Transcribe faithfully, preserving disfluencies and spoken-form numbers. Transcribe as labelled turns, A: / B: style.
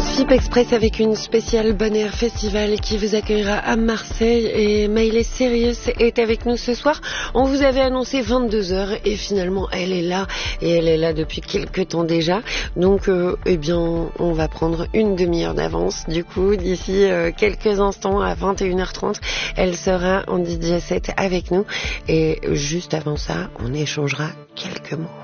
A: Transfip Express avec une spéciale Bon Air Festival qui vous accueillera à Marseille, et Miley Cyrus est avec nous ce soir. On vous avait annoncé vingt-deux heures et finalement elle est là, et elle est là depuis quelques temps déjà. Donc euh, eh bien on va prendre une demi-heure d'avance. Du coup d'ici euh, quelques instants à vingt et une heures trente elle sera en D J set avec nous, et juste avant ça on échangera quelques mots.